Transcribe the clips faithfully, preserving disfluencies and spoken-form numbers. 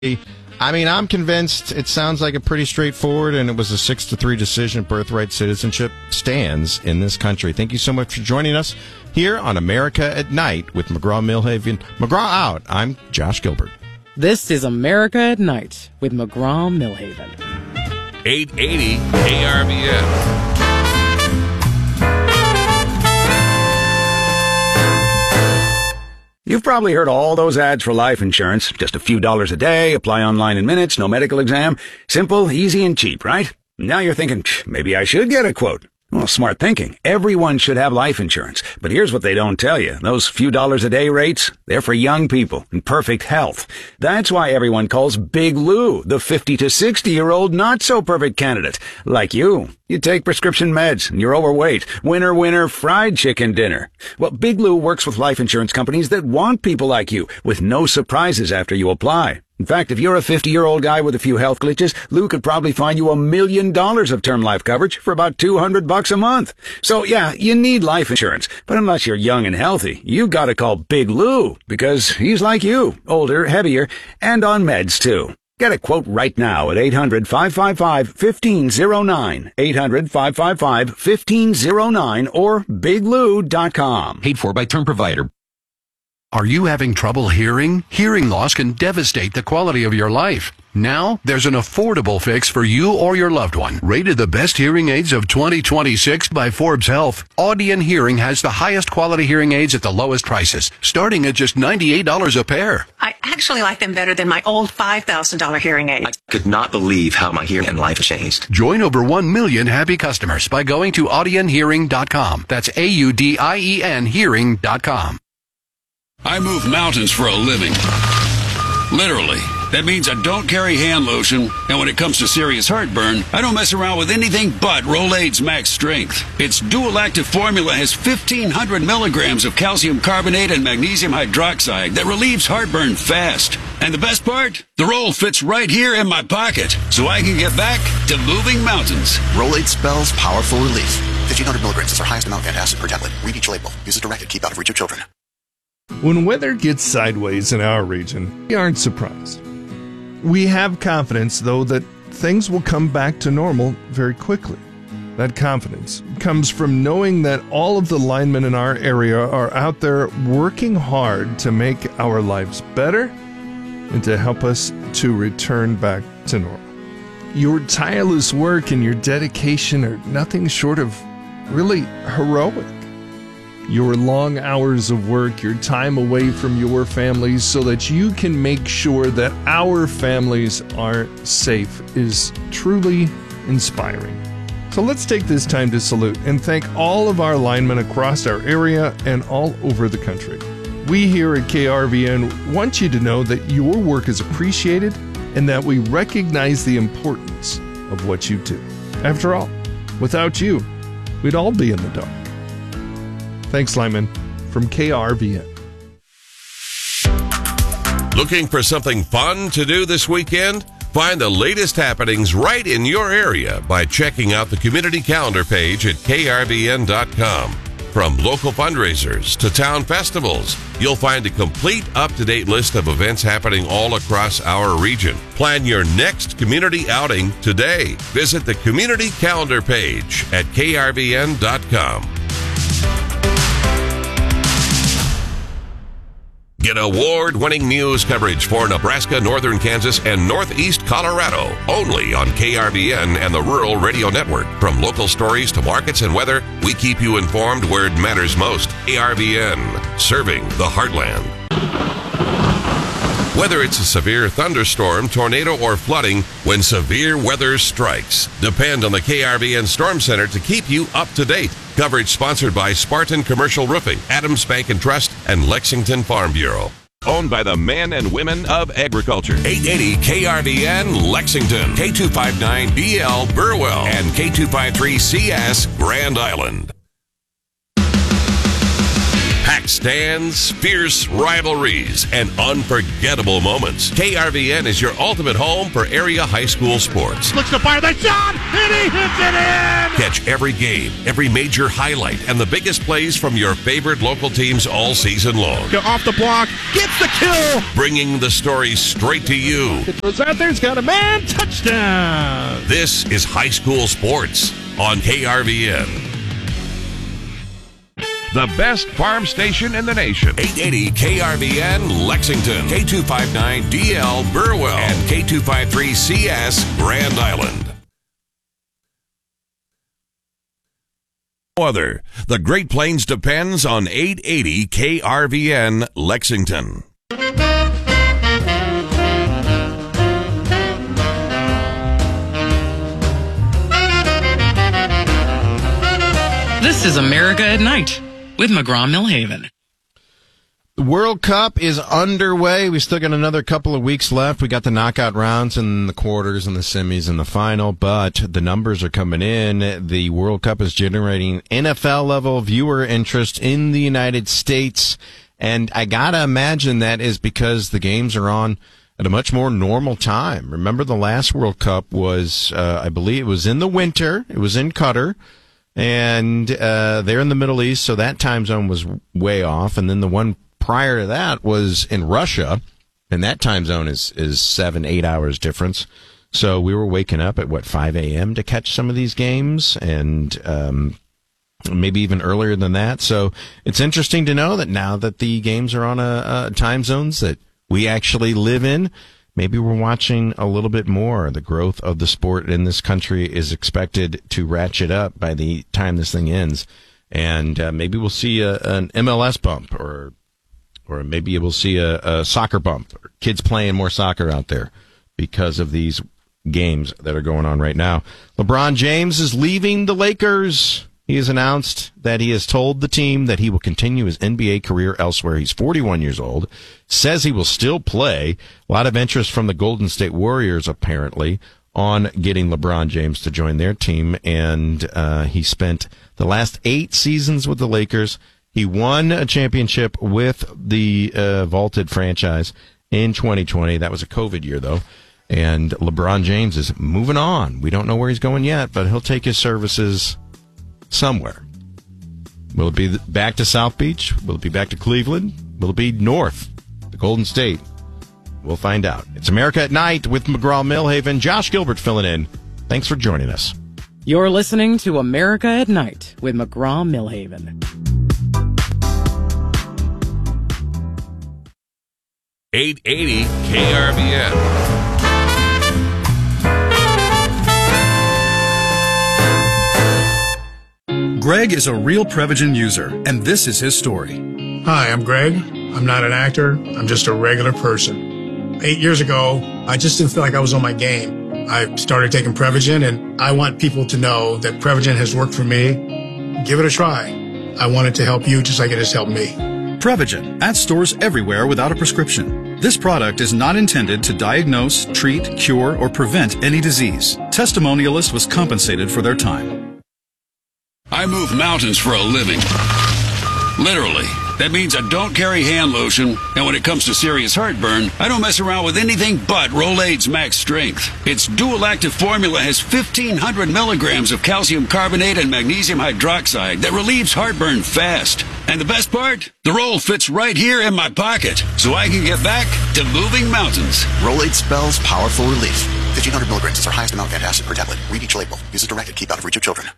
I mean, I'm convinced it sounds like a pretty straightforward, and it was a six to three decision. Birthright citizenship stands in this country. Thank you so much for joining us here on America at Night with McGraw-Milhaven. McGraw out. I'm Josh Gilbert. This is America at Night with McGraw-Milhaven. eight eighty K R V N. You've probably heard all those ads for life insurance. Just a few dollars a day, apply online in minutes, no medical exam. Simple, easy, and cheap, right? Now you're thinking, maybe I should get a quote. Well, smart thinking. Everyone should have life insurance. But here's what they don't tell you. Those few dollars a day rates, they're for young people in perfect health. That's why everyone calls Big Lou the fifty to sixty-year-old not-so-perfect candidate. Like you. You take prescription meds, and you're overweight. Winner, winner, fried chicken dinner. Well, Big Lou works with life insurance companies that want people like you, with no surprises after you apply. In fact, if you're a fifty-year-old guy with a few health glitches, Lou could probably find you a million dollars of term life coverage for about two hundred bucks a month. So yeah, you need life insurance, but unless you're young and healthy, you gotta call Big Lou, because he's like you, older, heavier, and on meds too. Get a quote right now at eight hundred, five five five, one five zero nine, eight hundred, five five five, one five zero nine, or big lou dot com. Paid for by Term Provider. Are you having trouble hearing? Hearing loss can devastate the quality of your life. Now, there's an affordable fix for you or your loved one. Rated the best hearing aids of twenty twenty-six by Forbes Health, Audion Hearing has the highest quality hearing aids at the lowest prices, starting at just ninety-eight dollars a pair. I actually like them better than my old five thousand dollars hearing aid. I could not believe how my hearing and life changed. Join over one million happy customers by going to audion hearing dot com. That's A U D I E N hearing dot com. I move mountains for a living. Literally. That means I don't carry hand lotion, and when it comes to serious heartburn, I don't mess around with anything but Rolaids Max Strength. Its dual-active formula has fifteen hundred milligrams of calcium carbonate and magnesium hydroxide that relieves heartburn fast. And the best part? The roll fits right here in my pocket, so I can get back to moving mountains. Rolaids spells powerful relief. fifteen hundred milligrams is our highest amount of antacid per tablet. Read each label. Use as directed. Keep out of reach of children. When weather gets sideways in our region, we aren't surprised. We have confidence, though, that things will come back to normal very quickly. That confidence comes from knowing that all of the linemen in our area are out there working hard to make our lives better and to help us to return back to normal. Your tireless work and your dedication are nothing short of really heroic. Your long hours of work, your time away from your families so that you can make sure that our families are safe is truly inspiring. So let's take this time to salute and thank all of our linemen across our area and all over the country. We here at K R V N want you to know that your work is appreciated and that we recognize the importance of what you do. After all, without you, we'd all be in the dark. Thanks, Lyman, from K R V N. Looking for something fun to do this weekend? Find the latest happenings right in your area by checking out the community calendar page at K R V N dot com. From local fundraisers to town festivals, you'll find a complete up-to-date list of events happening all across our region. Plan your next community outing today. Visit the community calendar page at K R V N dot com. Get award-winning news coverage for Nebraska, northern Kansas, and northeast Colorado, only on K R V N and the Rural Radio Network. From local stories to markets and weather, we keep you informed where it matters most. K R V N, serving the heartland. Whether it's a severe thunderstorm, tornado, or flooding, when severe weather strikes, depend on the K R V N Storm Center to keep you up to date. Coverage sponsored by Spartan Commercial Roofing, Adams Bank and Trust, and Lexington Farm Bureau. Owned by the men and women of agriculture. eight eighty K R V N Lexington, K two fifty-nine B L Burwell, and K two fifty-three C S Grand Island. Packed stands, fierce rivalries, and unforgettable moments. K R V N is your ultimate home for area high school sports. Looks to fire the shot, and he hits it in! Catch every game, every major highlight, and the biggest plays from your favorite local teams all season long. Go off the block, gets the kill! Bringing the story straight to you. It's out there, it's got a man, touchdown! This is high school sports on K R V N. The best farm station in the nation. eight eighty K R V N Lexington, K two fifty-nine D L Burwell, and K two fifty-three C S Grand Island. No other. The Great Plains depends on eight eighty K R V N Lexington. This is America at Night with McGraw-Millhaven. The World Cup is underway. We still got another couple of weeks left. We got the knockout rounds and the quarters and the semis and the final, but the numbers are coming in. The World Cup is generating N F L-level viewer interest in the United States, and I gotta imagine that is because the games are on at a much more normal time. Remember, the last World Cup was, uh, I believe it was in the winter. It was in Qatar. And uh, they're in the Middle East, so that time zone was way off. And then the one prior to that was in Russia, and that time zone is, is seven, eight hours difference. So we were waking up at, what, five a.m. to catch some of these games, and um, maybe even earlier than that. So it's interesting to know that now that the games are on a, a time zones that we actually live in, maybe we're watching a little bit more. The growth of the sport in this country is expected to ratchet up by the time this thing ends. And uh, maybe we'll see a, an M L S bump, or or maybe we'll see a, a soccer bump, or kids playing more soccer out there because of these games that are going on right now. LeBron James is leaving the Lakers. He has announced that he has told the team that he will continue his N B A career elsewhere. He's forty-one years old, says he will still play. A lot of interest from the Golden State Warriors, apparently, on getting LeBron James to join their team. And uh, he spent the last eight seasons with the Lakers. He won a championship with the uh, vaulted franchise in twenty twenty. That was a COVID year, though. And LeBron James is moving on. We don't know where he's going yet, but he'll take his services somewhere. Will it be back to South Beach? Will it be back to Cleveland? Will it be north, the Golden State? We'll find out. It's America at Night with McGraw-Millhaven. Josh Gilbert filling in. Thanks for joining us. You're listening to America at Night with McGraw-Millhaven. eight eighty K R V N. Greg is a real Prevagen user, and this is his story. Hi, I'm Greg. I'm not an actor. I'm just a regular person. Eight years ago, I just didn't feel like I was on my game. I started taking Prevagen, and I want people to know that Prevagen has worked for me. Give it a try. I want it to help you just like it has helped me. Prevagen, at stores everywhere without a prescription. This product is not intended to diagnose, treat, cure, or prevent any disease. Testimonialist was compensated for their time. I move mountains for a living. Literally. That means I don't carry hand lotion, and when it comes to serious heartburn, I don't mess around with anything but Rolaids Max Strength. Its dual-active formula has fifteen hundred milligrams of calcium carbonate and magnesium hydroxide that relieves heartburn fast. And the best part? The roll fits right here in my pocket, so I can get back to moving mountains. Rolaids spells powerful relief. fifteen hundred milligrams is our highest amount of antacid per tablet. Read each label. Use as directed. Keep out of reach of children.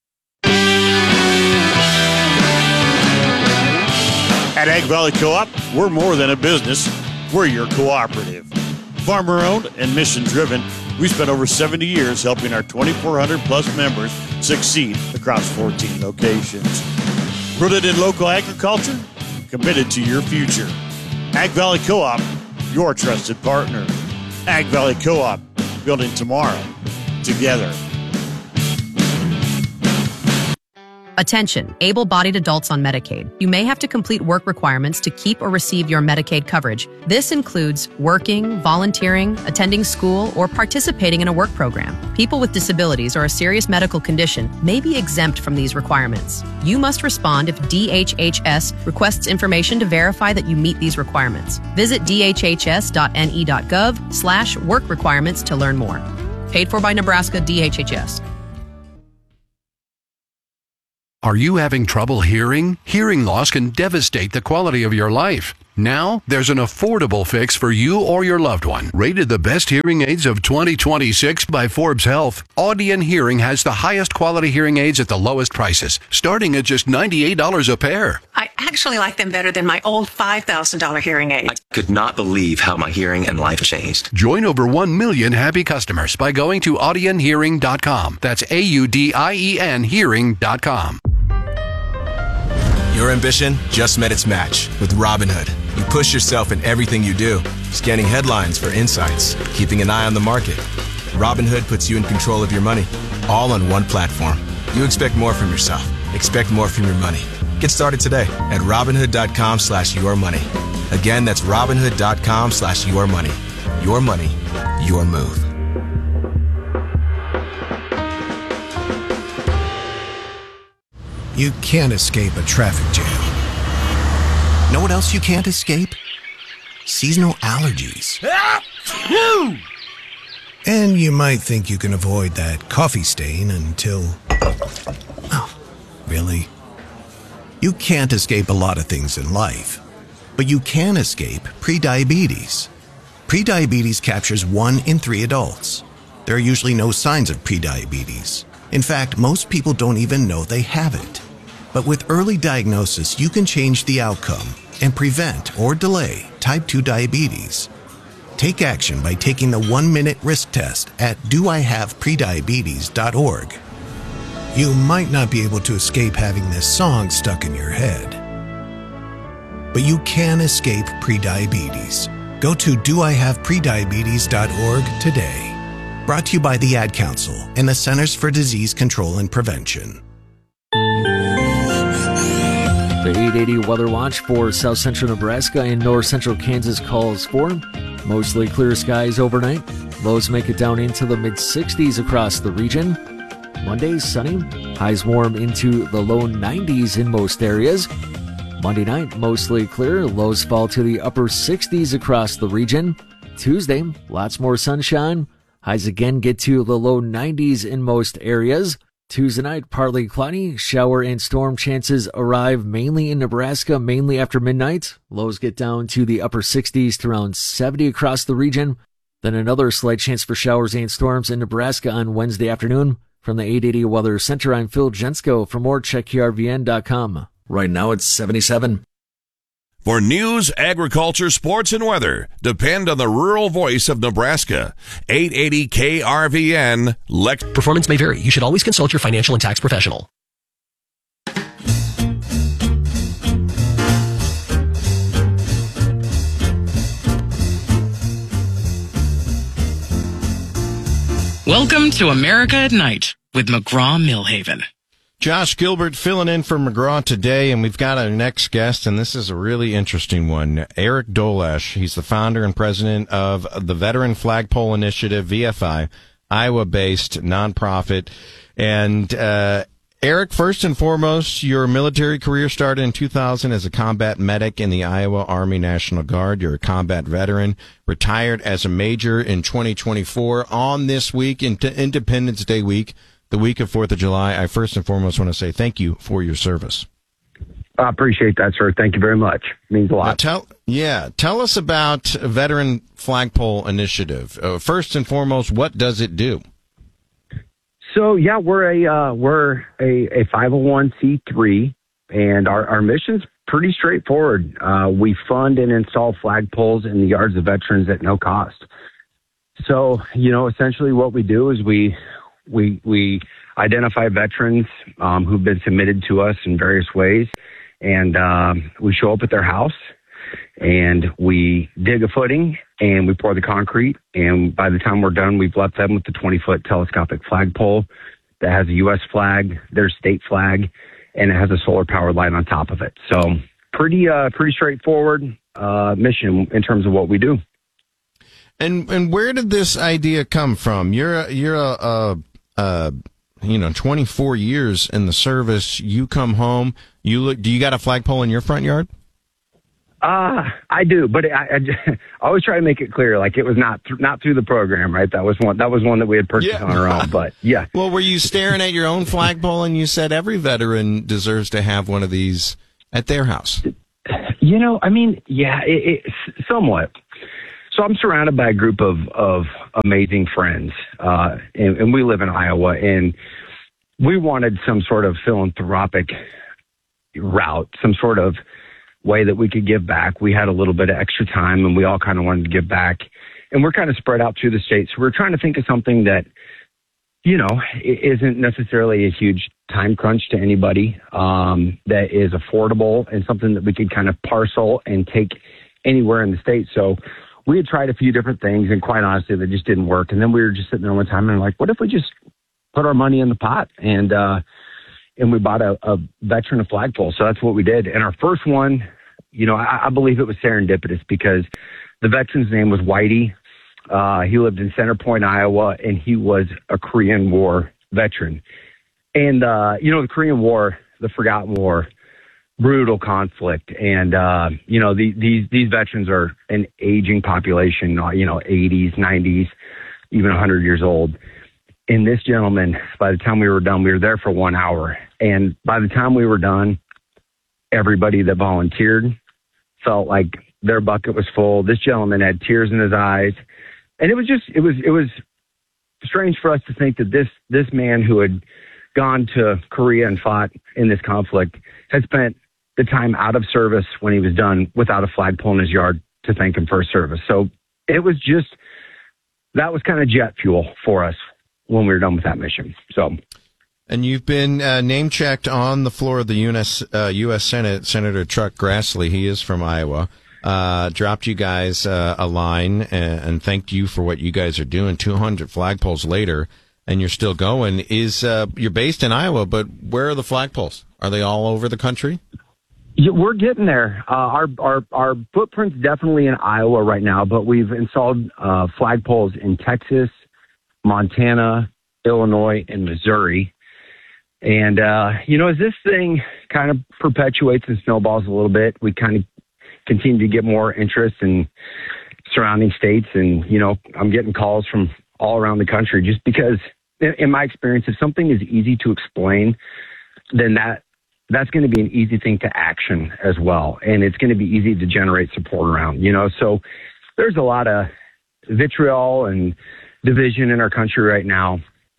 At Ag Valley Co-op, we're more than a business. We're your cooperative. Farmer-owned and mission-driven, we spent over seventy years helping our twenty-four hundred plus members succeed across fourteen locations. Rooted in local agriculture, committed to your future. Ag Valley Co-op, your trusted partner. Ag Valley Co-op, building tomorrow together. Attention, able-bodied adults on Medicaid. You may have to complete work requirements to keep or receive your Medicaid coverage. This includes working, volunteering, attending school, or participating in a work program. People with disabilities or a serious medical condition may be exempt from these requirements. You must respond if D H H S requests information to verify that you meet these requirements. Visit d h h s dot n e dot gov slash work requirements to learn more. Paid for by Nebraska D H H S. Are you having trouble hearing? Hearing loss can devastate the quality of your life. Now, there's an affordable fix for you or your loved one. Rated the best hearing aids of twenty twenty-six by Forbes Health, Audion Hearing has the highest quality hearing aids at the lowest prices, starting at just ninety-eight dollars a pair. I actually like them better than my old five thousand dollars hearing aid. I could not believe how my hearing and life changed. Join over one million happy customers by going to audion hearing dot com. That's A U D I E N hearing dot com. Your ambition just met its match with Robinhood. You push yourself in everything you do, scanning headlines for insights, keeping an eye on the market. Robinhood puts you in control of your money, all on one platform. You expect more from yourself. Expect more from your money. Get started today at Robinhood.com slash your money. Again, that's Robinhood.com slash your money. Your money, your move. You can't escape a traffic jam. Know what else you can't escape? Seasonal allergies. And you might think you can avoid that coffee stain until... Oh, really? You can't escape a lot of things in life, but you can escape prediabetes. Prediabetes captures one in three adults. There are usually no signs of prediabetes. In fact, most people don't even know they have it. But with early diagnosis, you can change the outcome and prevent or delay type two diabetes. Take action by taking the one-minute risk test at do I have prediabetes dot org. You might not be able to escape having this song stuck in your head, but you can escape prediabetes. Go to do I have prediabetes dot org today. Brought to you by the Ad Council and the Centers for Disease Control and Prevention. The eight eighty Weather Watch for south central Nebraska and north central Kansas calls for mostly clear skies overnight. Lows make it down into the mid sixties across the region. Monday, sunny. Highs warm into the low nineties in most areas. Monday night, mostly clear. Lows fall to the upper sixties across the region. Tuesday, lots more sunshine. Highs again get to the low nineties in most areas. Tuesday night, partly cloudy. Shower and storm chances arrive mainly in Nebraska, mainly after midnight. Lows get down to the upper sixties to around seventy across the region. Then another slight chance for showers and storms in Nebraska on Wednesday afternoon. From the eight eighty Weather Center, I'm Phil Jensko. For more, check K R V N dot com. Right now it's seventy-seven. For news, agriculture, sports, and weather, depend on the rural voice of Nebraska. eight eighty K R V N. Lex- Performance may vary. You should always consult your financial and tax professional. Welcome to America at Night with McGraw-Millhaven. Josh Gilbert filling in for McGraw today, and we've got our next guest, and this is a really interesting one. Eric Dolesh. He's the founder and president of the Veteran Flagpole Initiative, V F I, Iowa-based nonprofit. And uh Eric, first and foremost, your military career started in two thousand as a combat medic in the Iowa Army National Guard. You're a combat veteran, retired as a major in twenty twenty-four. On this week, Independence Day week, the week of fourth of July, I first and foremost want to say thank you for your service. I appreciate that, sir. Thank you very much. It means a lot. Now tell, yeah, tell us about Veteran Flagpole Initiative. Uh, first and foremost, what does it do? So, yeah, we're a uh, we're a, a five oh one c three, and our, our mission's pretty straightforward. Uh, we fund and install flagpoles in the yards of veterans at no cost. So, you know, essentially what we do is we we we identify veterans um, who've been submitted to us in various ways, and um, we show up at their house, and we dig a footing, and we pour the concrete, and by the time we're done, we've left them with the twenty-foot telescopic flagpole that has a U S flag, their state flag, and it has a solar powered light on top of it. So pretty, uh, pretty straightforward uh, mission in terms of what we do. And and where did this idea come from? You're a, you're a, a, a you know twenty-four years in the service. You come home. You look. Do you got a flagpole in your front yard? Uh, I do, but I, I, just, I always try to make it clear, like it was not th- not through the program, right? That was one that was one that we had purchased Yeah. on our own. But yeah. Well, were you staring at your own flagpole and you said every veteran deserves to have one of these at their house? You know, I mean, yeah, it, it, somewhat. So I'm surrounded by a group of, of amazing friends, uh, and, and we live in Iowa, and we wanted some sort of philanthropic route, some sort of way that we could give back. We had a little bit of extra time, and we all kind of wanted to give back, and we're kind of spread out through the state. So we're trying to think of something that, you know, isn't necessarily a huge time crunch to anybody, um, that is affordable and something that we could kind of parcel and take anywhere in the state. So we had tried a few different things, and quite honestly, they just didn't work. And then we were just sitting there one time and like, what if we just put our money in the pot? And, uh, and we bought a, a veteran of flagpole. So that's what we did. And our first one, you know, I, I believe it was serendipitous because the veteran's name was Whitey. Uh, he lived in Center Point, Iowa, and he was a Korean War veteran. And, uh, you know, the Korean War, the Forgotten War, brutal conflict. And, uh, you know, the, these, these veterans are an aging population, you know, eighties, nineties, even one hundred years old. And this gentleman, by the time we were done, we were there for one hour. And by the time we were done, everybody that volunteered felt like their bucket was full. This gentleman had tears in his eyes. And it was just, it was, it was strange for us to think that this, this man who had gone to Korea and fought in this conflict had spent the time out of service when he was done without a flagpole in his yard to thank him for his service. So it was just, that was kind of jet fuel for us when we were done with that mission. So, and you've been uh, name checked on the floor of the U S Uh, U S Senate. Senator Chuck Grassley, he is from Iowa, uh, dropped you guys uh, a line and, and thanked you for what you guys are doing. two hundred flagpoles later, and you're still going. Is uh, you're based in Iowa, but where are the flagpoles? Are they all over the country? Yeah, we're getting there. Uh, our our our footprint's definitely in Iowa right now, but we've installed uh, flagpoles in Texas, Montana, Illinois, and Missouri. And uh, you know, as this thing kind of perpetuates and snowballs a little bit, we kind of continue to get more interest in surrounding states. And you know, I'm getting calls from all around the country just because, in, in my experience, if something is easy to explain, then that. that's going to be an easy thing to action as well. And it's going to be easy to generate support around, you know? So there's a lot of vitriol and division in our country right now,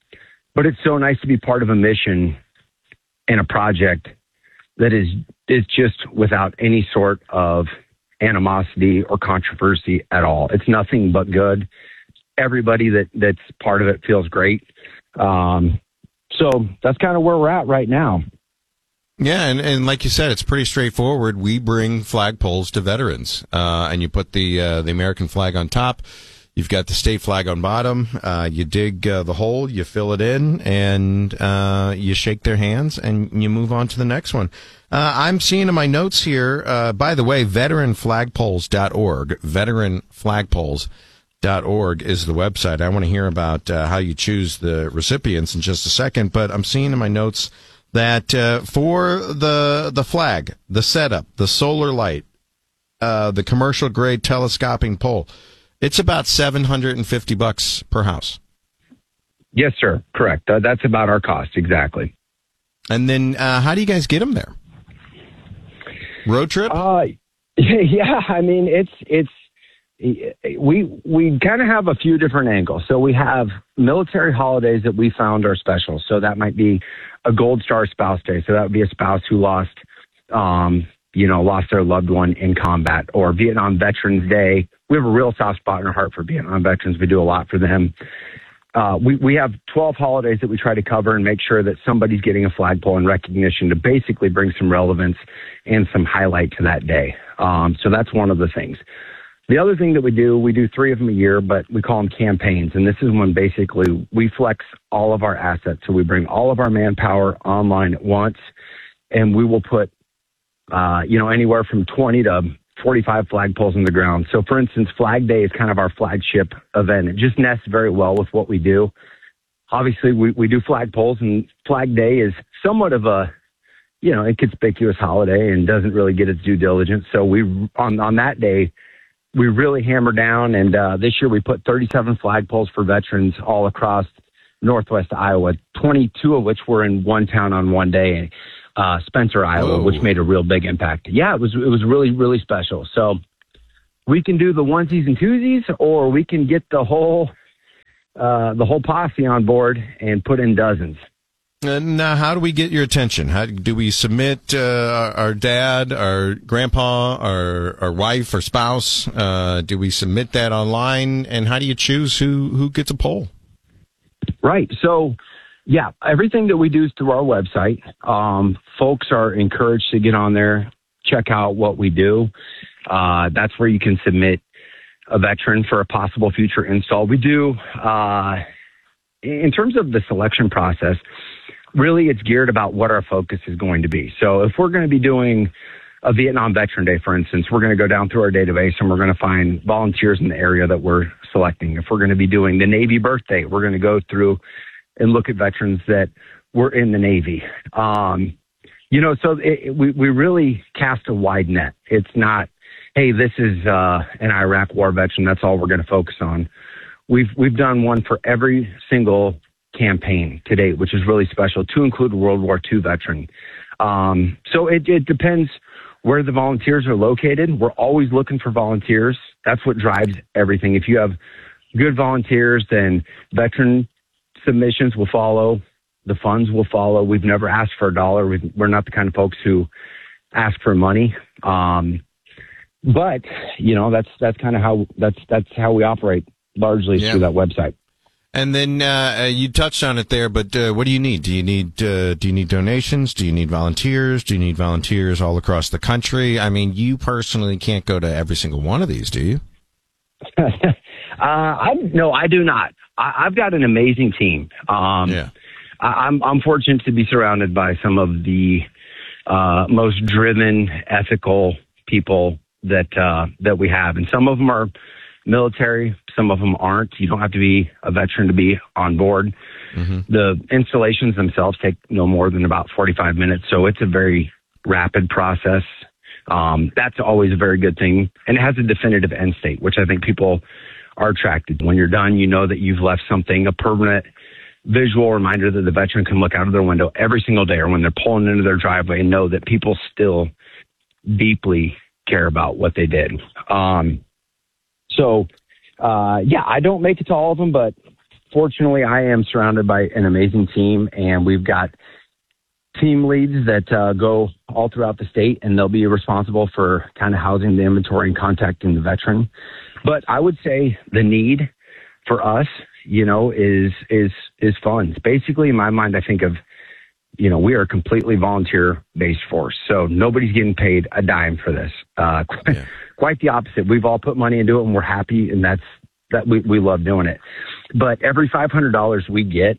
but it's so nice to be part of a mission and a project that is, is just without any sort of animosity or controversy at all. It's nothing but good. Everybody that that's part of it feels great. Um, so that's kind of where we're at right now. Yeah, and, and like you said, it's pretty straightforward. We bring flagpoles to veterans, uh, and you put the uh, the American flag on top. You've got the state flag on bottom. Uh, you dig uh, the hole, you fill it in, and uh, you shake their hands, and you move on to the next one. Uh, I'm seeing in my notes here, uh, by the way, veteran flagpoles dot org, veteran flagpoles dot org is the website. I want to hear about uh, how you choose the recipients in just a second, but I'm seeing in my notes that uh, for the the flag, the setup, the solar light, uh, the commercial grade telescoping pole, it's about seven hundred fifty bucks per house. Yes, sir. Correct. Uh, that's about our cost. Exactly. And then uh, how do you guys get them there? Road trip? Uh, yeah, I mean, it's it's we we kind of have a few different angles. So we have military holidays that we found are special. So that might be a Gold Star Spouse Day. So that would be a spouse who lost, um, you know, lost their loved one in combat, or Vietnam Veterans Day. We have a real soft spot in our heart for Vietnam veterans. We do a lot for them. Uh, we, we have twelve holidays that we try to cover and make sure that somebody's getting a flagpole in recognition to basically bring some relevance and some highlight to that day. Um, so that's one of the things. The other thing that we do, we do three of them a year, but we call them campaigns. And this is when basically we flex all of our assets. So we bring all of our manpower online at once, and we will put, uh, you know, anywhere from twenty to forty-five flagpoles in the ground. So, for instance, Flag Day is kind of our flagship event. It just nests very well with what we do. Obviously, we, we do flagpoles, and Flag Day is somewhat of a, you know, inconspicuous holiday and doesn't really get its due diligence. So we on on that day, we really hammer down. And uh, this year we put thirty-seven flagpoles for veterans all across Northwest Iowa, twenty-two of which were in one town on one day. Uh, Spencer, Iowa, Whoa. Which made a real big impact. Yeah, it was it was really, really special. So we can do the onesies and twosies, or we can get the whole uh, the whole posse on board and put in dozens. And now, how do we get your attention? How do we submit uh, our dad, our grandpa, our our wife, or spouse? Uh, do we submit that online? And how do you choose who who gets a poll? Right. So. Yeah, everything that we do is through our website. Um, folks are encouraged to get on there, check out what we do. Uh, that's where you can submit a veteran for a possible future install. We do, uh, in terms of the selection process, really it's geared about what our focus is going to be. So if we're going to be doing a Vietnam Veteran Day, for instance, we're going to go down through our database and we're going to find volunteers in the area that we're selecting. If we're going to be doing the Navy birthday, we're going to go through and look at veterans that were in the Navy. Um, you know, so it, we, we really cast a wide net. It's not, hey, this is uh, an Iraq war veteran. That's all we're going to focus on. We've, we've done one for every single campaign to date, which is really special, to include a World War Two veteran. Um, so it, it depends where the volunteers are located. We're always looking for volunteers. That's what drives everything. If you have good volunteers, then veteran submissions will follow. The funds will follow. We've never asked for a dollar. We've, we're not the kind of folks who ask for money. Um, but you know, that's that's kind of how that's that's how we operate largely yeah. through that website. And then uh, you touched on it there, but uh, what do you need? Do you need uh, do you need donations? Do you need volunteers? Do you need volunteers all across the country? I mean, you personally can't go to every single one of these, do you? uh, I no, I do not. I, I've got an amazing team. Um, yeah. I, I'm I'm fortunate to be surrounded by some of the uh, most driven, ethical people that uh, that we have, and some of them are military, some of them aren't. You don't have to be a veteran to be on board. Mm-hmm. The installations themselves take no more than about forty-five minutes, so it's a very rapid process. Um, that's always a very good thing, and it has a definitive end state, which I think people are attracted. When you're done, you know that you've left something, a permanent visual reminder that the veteran can look out of their window every single day, or when they're pulling into their driveway, and know that people still deeply care about what they did. Um, so, uh, yeah, I don't make it to all of them, but fortunately I am surrounded by an amazing team, and we've got team leads that uh, go all throughout the state, and they'll be responsible for kind of housing the inventory and contacting the veteran. But I would say the need for us, you know, is is is funds. Basically, in my mind, I think of, you know, we are a completely volunteer-based force, so nobody's getting paid a dime for this. Uh, yeah. Quite the opposite. We've all put money into it, and we're happy, and that's that we we love doing it. But every five hundred dollars we get,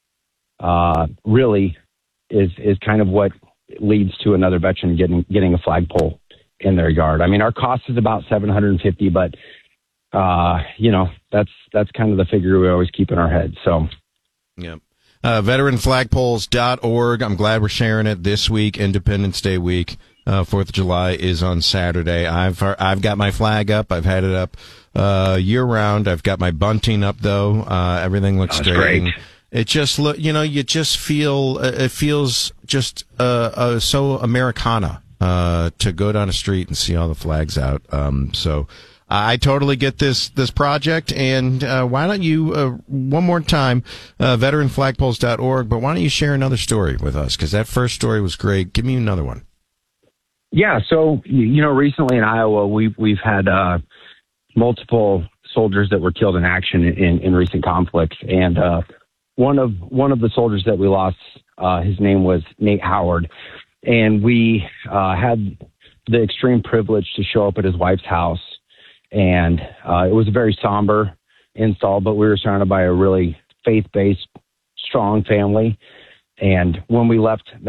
uh, really is is kind of what leads to another veteran getting getting a flagpole in their yard. I mean, our cost is about seven hundred fifty, but uh, you know, that's that's kind of the figure we always keep in our head. So, yeah. Uh, veteran flagpoles dot org. I'm glad we're sharing it this week, Independence Day week. Uh, Fourth of July is on Saturday. I've I've got my flag up. I've had it up uh, year round. I've got my bunting up though. Uh, everything looks That's great. great. It just look, you know, you just feel uh, it feels just uh, uh, so Americana uh, to go down a street and see all the flags out. Um, so. I totally get this this project, and uh, why don't you, uh, one more time, uh, veteran flagpoles dot org, but why don't you share another story with us, because that first story was great. Give me another one. Yeah, so, you know, recently in Iowa, we've, we've had uh, multiple soldiers that were killed in action in, in recent conflicts, and uh, one of one of the soldiers that we lost, uh, his name was Nate Howard, and we uh, had the extreme privilege to show up at his wife's house. And uh, it was a very somber install, but we were surrounded by a really faith-based, strong family. And when we left that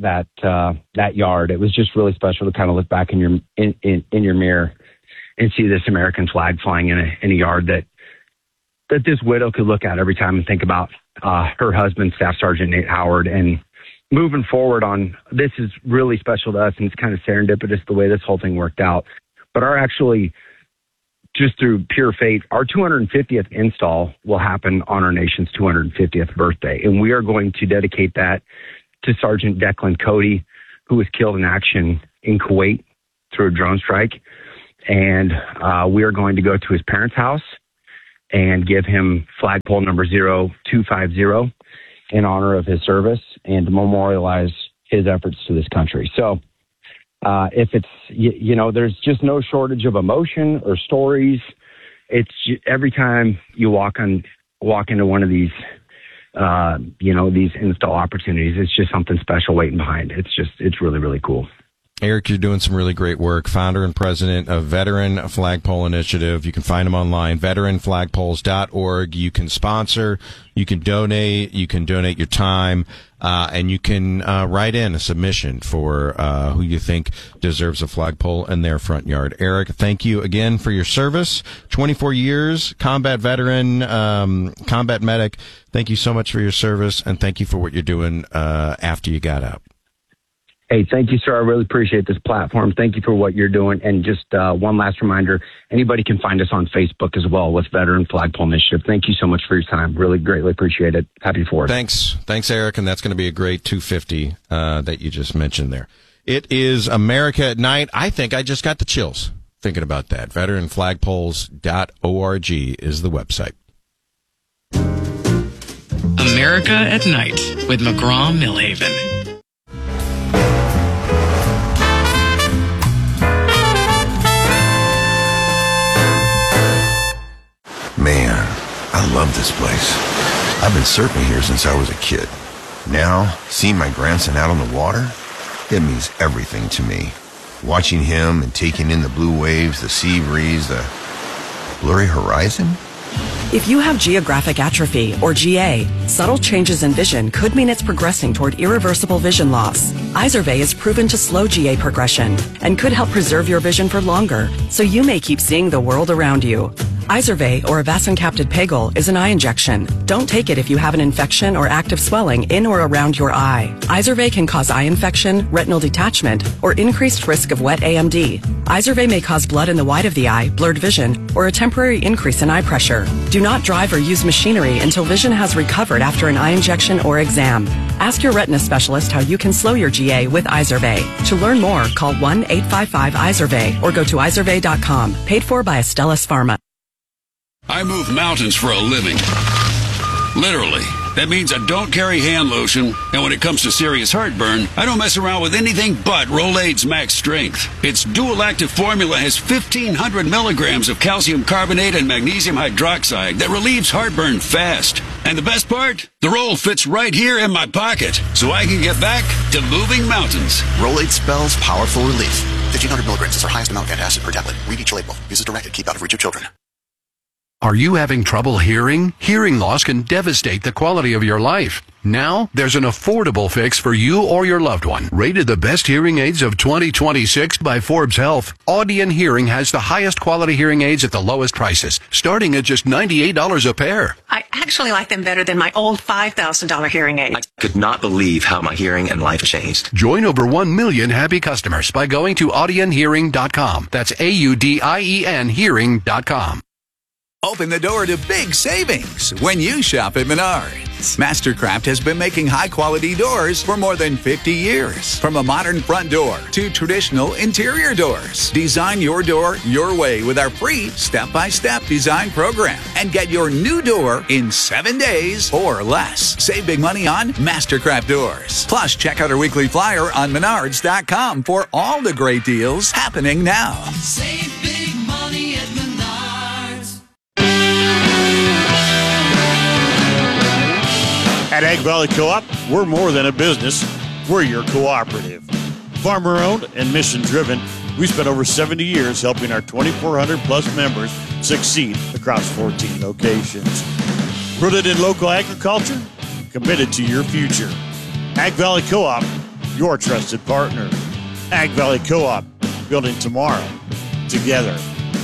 that uh, that yard. It was just really special to kind of look back in your in, in, in your mirror and see this American flag flying in a in a yard that that this widow could look at every time and think about uh, her husband, Staff Sergeant Nate Howard. And moving forward on this is really special to us, and it's kind of serendipitous the way this whole thing worked out. But our actually, just through pure fate, our two hundred fiftieth install will happen on our nation's two hundred fiftieth birthday. And we are going to dedicate that to Sergeant Declan Cody, who was killed in action in Kuwait through a drone strike. And uh, we are going to go to his parents' house and give him flagpole number zero two five zero in honor of his service and to memorialize his efforts to this country. So uh, if it's, you, you know, there's just no shortage of emotion or stories. It's every time you walk on, walk into one of these, uh, you know, these install opportunities, it's just something special waiting behind. It's just, it's really, really cool. Eric, you're doing some really great work. Founder and president of Veteran Flagpole Initiative. You can find them online, veteran flagpoles dot org. You can sponsor, you can donate, you can donate your time, uh, and you can uh, write in a submission for uh, who you think deserves a flagpole in their front yard. Eric, thank you again for your service. twenty-four years, combat veteran, um, combat medic. Thank you so much for your service, and thank you for what you're doing uh, after you got out. Hey, thank you, sir. I really appreciate this platform. Thank you for what you're doing. And just uh, one last reminder, anybody can find us on Facebook as well with Veteran Flagpole Initiative. Thank you so much for your time. Really greatly appreciate it. Happy for it. Thanks. Thanks, Eric. And that's going to be a great two fifty uh, that you just mentioned there. It is America at Night. I think I just got the chills thinking about that. veteran flagpoles dot org is the website. America at Night with McGraw Millhaven. Man, I love this place. I've been surfing here since I was a kid. Now, seeing my grandson out on the water, it means everything to me. Watching him and taking in the blue waves, the sea breeze, the blurry horizon. If you have geographic atrophy, or G A, subtle changes in vision could mean it's progressing toward irreversible vision loss. Izervay is proven to slow G A progression and could help preserve your vision for longer, so you may keep seeing the world around you. Izervay, or avacincaptad pegol, is an eye injection. Don't take it if you have an infection or active swelling in or around your eye. Izervay can cause eye infection, retinal detachment, or increased risk of wet A M D. Izervay may cause blood in the white of the eye, blurred vision, or a temporary increase in eye pressure. Do not drive or use machinery until vision has recovered after an eye injection or exam. Ask your retina specialist how you can slow your G A with Izervay. To learn more, call one eight five five Izervay or go to izervay dot com. Paid for by Astellas Pharma. I move mountains for a living. Literally. That means I don't carry hand lotion, and when it comes to serious heartburn, I don't mess around with anything but Rolaids Max Strength. Its dual-active formula has fifteen hundred milligrams of calcium carbonate and magnesium hydroxide that relieves heartburn fast. And the best part? The roll fits right here in my pocket, so I can get back to moving mountains. Rolaids spells powerful relief. fifteen hundred milligrams is our highest amount of antacid per tablet. Read each label. Use as directed. Keep out of reach of children. Are you having trouble hearing? Hearing loss can devastate the quality of your life. Now, there's an affordable fix for you or your loved one. Rated the best hearing aids of twenty twenty-six by Forbes Health, Audion Hearing has the highest quality hearing aids at the lowest prices, starting at just ninety-eight dollars a pair. I actually like them better than my old five thousand dollars hearing aid. I could not believe how my hearing and life changed. Join over one million happy customers by going to audion hearing dot com. That's A U D I E N hearing dot com. Open the door to big savings when you shop at Menards. Mastercraft has been making high-quality doors for more than fifty years. From a modern front door to traditional interior doors. Design your door your way with our free step-by-step design program. And get your new door in seven days or less. Save big money on Mastercraft doors. Plus, check out our weekly flyer on menards dot com for all the great deals happening now. Save big money at Menards. At Ag Valley Co-op, we're more than a business. We're your cooperative. Farmer-owned and mission-driven, we spent over seventy years helping our twenty-four hundred plus members succeed across fourteen locations. Rooted in local agriculture, committed to your future. Ag Valley Co-op, your trusted partner. Ag Valley Co-op, building tomorrow together.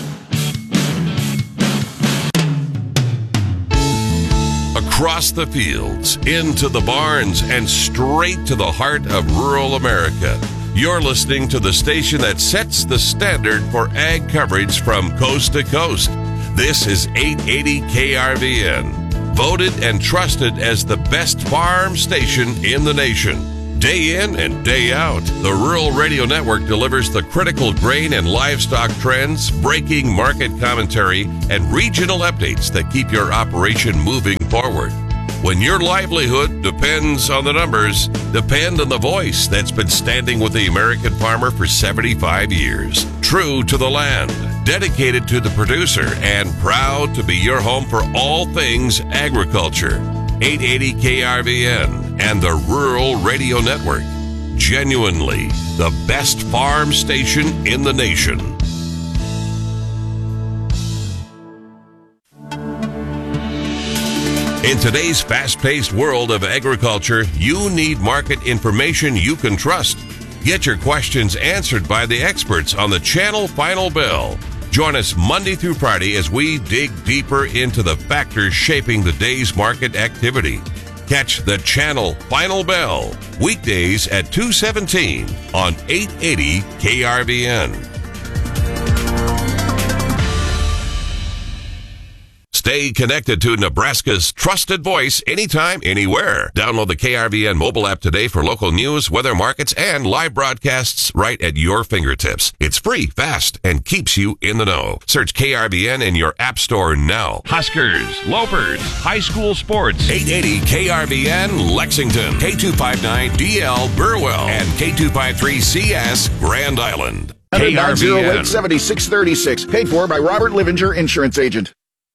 Across the fields, into the barns, and straight to the heart of rural America. You're listening to the station that sets the standard for ag coverage from coast to coast. This is eight eighty K R V N, voted and trusted as the best farm station in the nation. Day in and day out, the Rural Radio Network delivers the critical grain and livestock trends, breaking market commentary, and regional updates that keep your operation moving forward. When your livelihood depends on the numbers, depend on the voice that's been standing with the American farmer for seventy-five years. True to the land, dedicated to the producer, and proud to be your home for all things agriculture. eight eighty K R V N and the Rural Radio Network. Genuinely the best farm station in the nation. In today's fast-paced world of agriculture, you need market information you can trust. Get your questions answered by the experts on the Channel Final Bell. Join us Monday through Friday as we dig deeper into the factors shaping the day's market activity. Catch the Channel Final Bell weekdays at two seventeen on eight eighty K R V N. Stay connected to Nebraska's trusted voice anytime, anywhere. Download the K R V N mobile app today for local news, weather, markets, and live broadcasts right at your fingertips. It's free, fast, and keeps you in the know. Search K R V N in your app store now. Huskers, Lopers, high school sports. eight eighty K R V N Lexington, K two fifty-nine D L Burwell, and K two fifty-three C S Grand Island. K R V N. seventy-six thirty-six, paid for by Robert Livinger, insurance agent.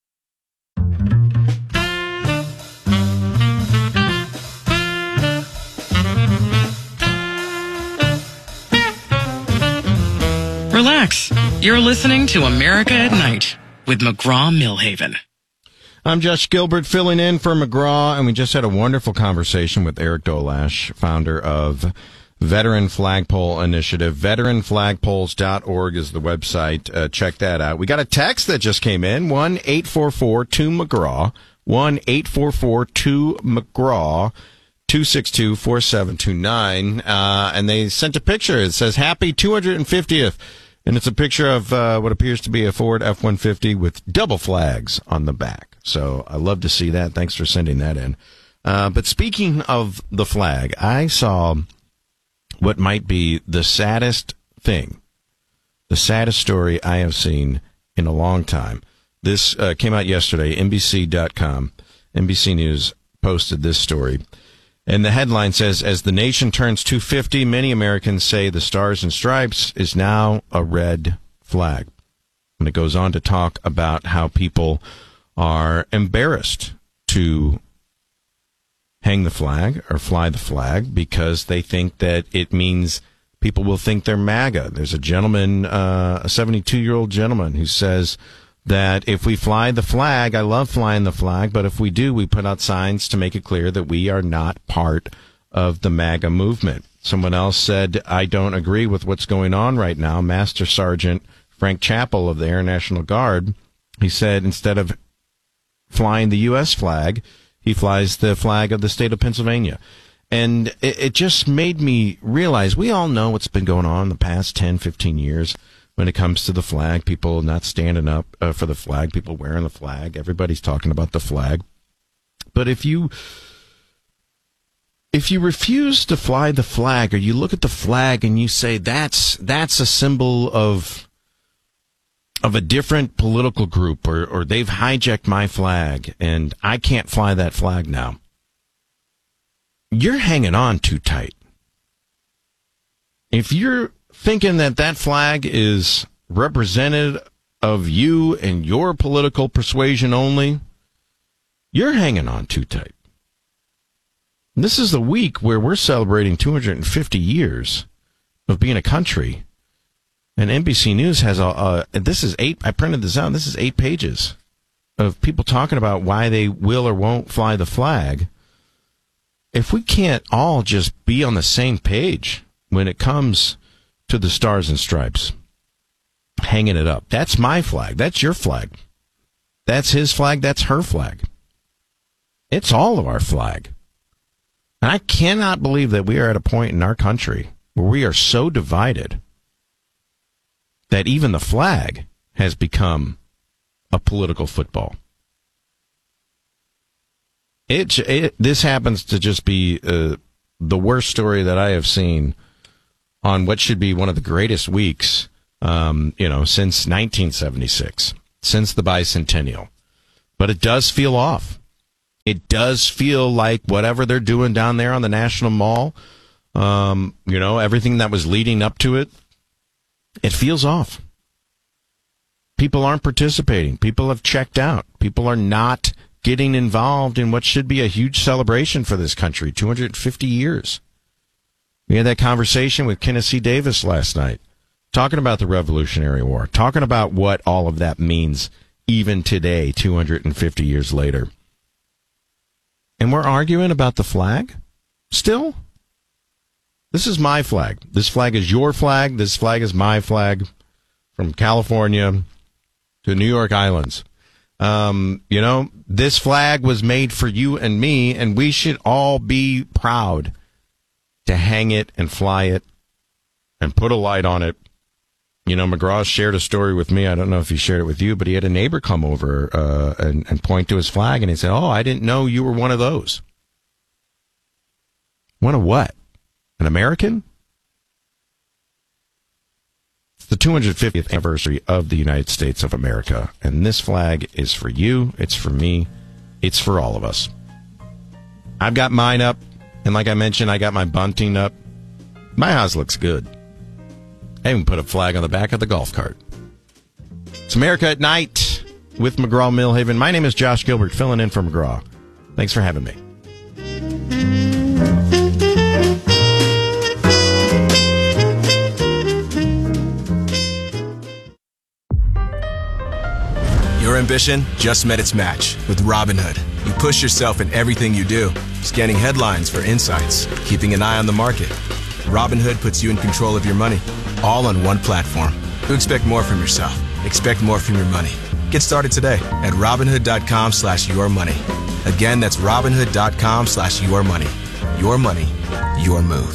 Relax. You're listening to America at Night with McGraw-Millhaven. I'm Josh Gilbert filling in for McGraw, and we just had a wonderful conversation with Eric Dolash, founder of Veteran Flagpole Initiative. veteran flagpoles dot org is the website. Uh, check that out. We got a text that just came in, one eight four four two McGraw, one eight four four two McGraw, two six two four seven two nine, uh, and they sent a picture. It says, happy two hundred fiftieth, and it's a picture of uh, what appears to be a Ford F one fifty with double flags on the back. So I love to see that. Thanks for sending that in. Uh, but speaking of the flag, I saw what might be the saddest thing, the saddest story I have seen in a long time. This uh, came out yesterday, N B C dot com. N B C News posted this story. And the headline says, as the nation turns two fifty, many Americans say the Stars and Stripes is now a red flag. And it goes on to talk about how people are embarrassed to hang the flag or fly the flag because they think that it means people will think they're MAGA. There's a gentleman, uh, a seventy-two-year-old gentleman who says that if we fly the flag, I love flying the flag, but if we do, we put out signs to make it clear that we are not part of the MAGA movement. Someone else said, I don't agree with what's going on right now. Master Sergeant Frank Chappell of the Air National Guard, he said instead of flying the U S flag, he flies the flag of the state of Pennsylvania. And it, it just made me realize we all know what's been going on in the past ten, fifteen years when it comes to the flag. People not standing up uh, for the flag, people wearing the flag. Everybody's talking about the flag. But if you if you refuse to fly the flag, or you look at the flag and you say that's that's a symbol of of a different political group, or, or they've hijacked my flag and I can't fly that flag now, you're hanging on too tight. If you're thinking that that flag is representative of you and your political persuasion only, you're hanging on too tight. This is the week where we're celebrating two hundred fifty years of being a country. And N B C News has a, a, this is eight, I printed this out, this is eight pages of people talking about why they will or won't fly the flag. if we can't all just be on the same page when it comes to the Stars and Stripes, hanging it up. That's my flag. That's your flag. That's his flag. That's her flag. It's all of our flag. And I cannot believe that we are at a point in our country where we are so divided that even the flag has become a political football. It, it this happens to just be uh, the worst story that I have seen on what should be one of the greatest weeks, um, you know, since nineteen seventy-six, since the bicentennial. But it does feel off. It does feel like whatever they're doing down there on the National Mall, um, you know, everything that was leading up to it, it feels off. People aren't participating. People have checked out. People are not getting involved in what should be a huge celebration for this country, two hundred fifty years. We had that conversation with Kenneth C. Davis last night, talking about the Revolutionary War, talking about what all of that means even today, two hundred fifty years later. And we're arguing about the flag still? This is my flag. This flag is your flag. This flag is my flag, from California to New York Islands. Um, you know, this flag was made for you and me, and we should all be proud to hang it and fly it and put a light on it. You know, McGraw shared a story with me. I don't know if he shared it with you, but he had a neighbor come over uh, and, and point to his flag, and he said, "Oh, I didn't know you were one of those." One of what? An American? It's the two hundred fiftieth anniversary of the United States of America, and this flag is for you, it's for me, it's for all of us. I've got mine up, and like I mentioned, I got my bunting up. My house looks good. I even put a flag on the back of the golf cart. It's America at Night with McGraw-Milhaven. My name is Josh Gilbert, filling in for McGraw. Thanks for having me. Your ambition just met its match with Robinhood. You push yourself in everything you do, scanning headlines for insights, keeping an eye on the market. Robinhood puts you in control of your money, all on one platform. You expect more from yourself. Expect more from your money. Get started today at Robinhood.com slash your money. Again, that's Robinhood.com slash your money. Your money, your move.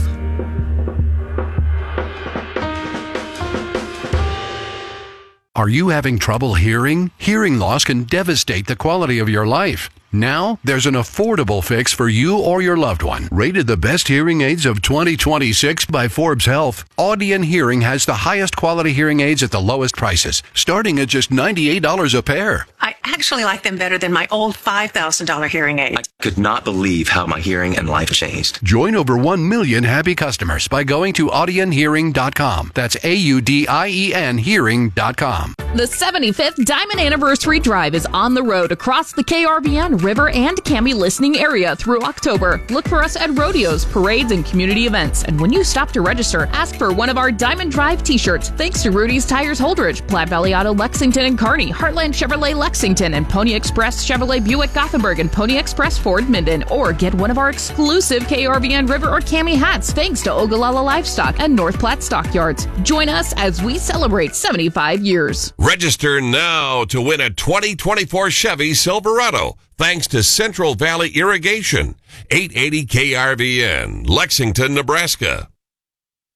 Are you having trouble hearing? Hearing loss can devastate the quality of your life. Now, there's an affordable fix for you or your loved one. Rated the best hearing aids of twenty twenty-six by Forbes Health, Audion Hearing has the highest quality hearing aids at the lowest prices, starting at just ninety-eight dollars a pair. I actually like them better than my old five thousand dollars hearing aid. I could not believe how my hearing and life changed. Join over one million happy customers by going to Audion Hearing dot com. That's A U D I E N Hearing dot com. The seventy-fifth Diamond Anniversary Drive is on the road across the K R V N, River, and Cami listening area through October. Look for us at rodeos, parades, and community events. And when you stop to register, ask for one of our Diamond Drive t-shirts. Thanks to Rudy's Tires Holdridge, Platte Valley Auto Lexington and Kearney, Heartland Chevrolet Lexington, and Pony Express Chevrolet Buick Gothenburg, and Pony Express Ford Minden. Or get one of our exclusive K R V N River or Cami hats thanks to Ogallala Livestock and North Platte Stockyards. Join us as we celebrate seventy-five years. Register now to win a twenty twenty-four Chevy Silverado, thanks to Central Valley Irrigation, eight eighty K R V N, Lexington, Nebraska.